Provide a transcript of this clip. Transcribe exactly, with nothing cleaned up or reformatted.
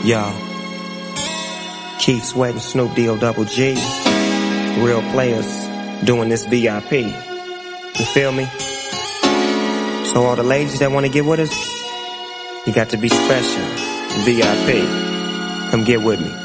Yo, Keith Sweat and Snoop D O Double G, real players doing this V I P. You feel me? So all the ladies that want to get with us, you got to be special. V I P. Come get with me.